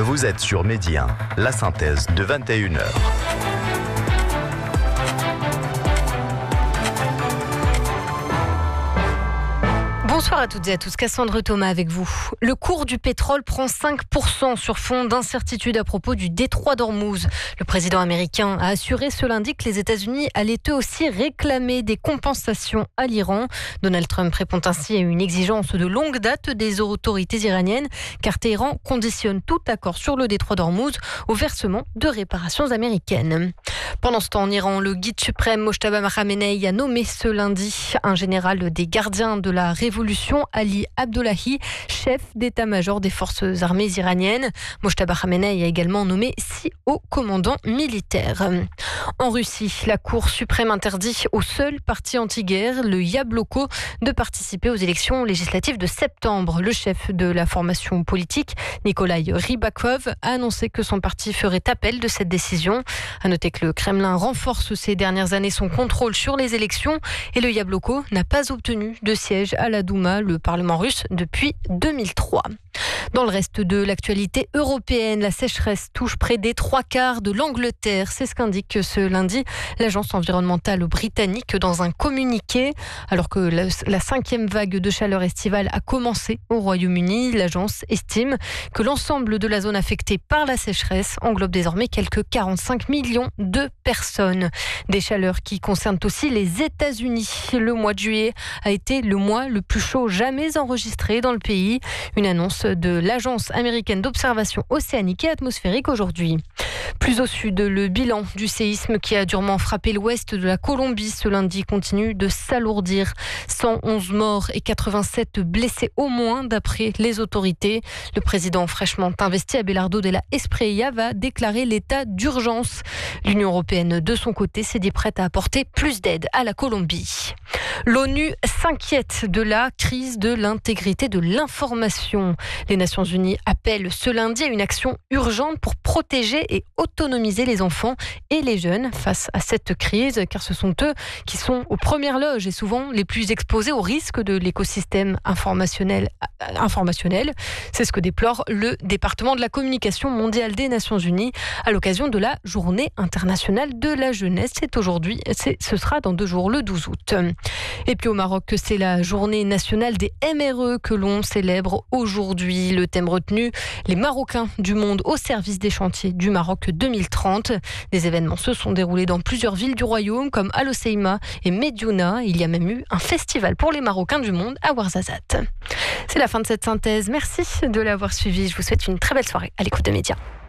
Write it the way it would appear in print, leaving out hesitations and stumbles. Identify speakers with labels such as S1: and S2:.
S1: Vous êtes sur Midi 1, la synthèse de 21h.
S2: Bonsoir à toutes et à tous, Cassandre Thomas avec vous. Le cours du pétrole prend 5% sur fond d'incertitude à propos du détroit d'Ormuz. Le président américain a assuré ce lundi que les États-Unis allaient eux aussi réclamer des compensations à l'Iran. Donald Trump répond ainsi à une exigence de longue date des autorités iraniennes, car Téhéran conditionne tout accord sur le détroit d'Ormuz au versement de réparations américaines. Pendant ce temps, en Iran, le guide suprême Mojtaba Khamenei a nommé ce lundi un général des gardiens de la révolution, Ali Abdullahi, chef d'état-major des forces armées iraniennes. Mojtaba Khamenei a également nommé 6 hauts commandants militaires. En Russie, la Cour suprême interdit au seul parti anti-guerre, le Yabloko, de participer aux élections législatives de septembre. Le chef de la formation politique, Nikolai Rybakov, a annoncé que son parti ferait appel de cette décision. À noter que le Kremlin renforce ces dernières années son contrôle sur les élections et le Yabloko n'a pas obtenu de siège à la Douma, le Parlement russe, depuis 2003. Dans le reste de l'actualité européenne, la sécheresse touche près des 3/4 de l'Angleterre. C'est ce qu'indique ce lundi l'agence environnementale britannique dans un communiqué. Alors que la 5e vague de chaleur estivale a commencé au Royaume-Uni, l'agence estime que l'ensemble de la zone affectée par la sécheresse englobe désormais quelques 45 millions de personnes. Des chaleurs qui concernent aussi les États-Unis. Le mois de juillet a été le mois le plus chaud jamais enregistré dans le pays. Une annonce de l'Agence américaine d'observation océanique et atmosphérique aujourd'hui. Plus au sud, le bilan du séisme qui a durement frappé l'ouest de la Colombie ce lundi continue de s'alourdir. 111 morts et 87 blessés au moins d'après les autorités. Le président fraîchement investi, Abelardo de la Espriella, va déclarer l'état d'urgence. L'Union européenne, de son côté, s'est dit prête à apporter plus d'aide à la Colombie. L'ONU s'inquiète de la crise de l'intégrité de l'information. Les Nations Unies appellent ce lundi à une action urgente pour protéger et autonomiser les enfants et les jeunes face à cette crise, car ce sont eux qui sont aux premières loges et souvent les plus exposés aux risques de l'écosystème informationnel. C'est ce que déplore le département de la communication mondiale des Nations Unies à l'occasion de la Journée internationale de la jeunesse. Ce sera dans 2 jours, le 12 août. Et puis au Maroc, c'est la journée nationale des MRE que l'on célèbre aujourd'hui. Le thème retenu, les Marocains du monde au service des chantiers du Maroc 2030. Des événements se sont déroulés dans plusieurs villes du royaume comme Al Hoceima et Mediouna. Il y a même eu un festival pour les Marocains du monde à Ouarzazate. C'est la fin de cette synthèse. Merci de l'avoir suivi. Je vous souhaite une très belle soirée à l'écoute de Média.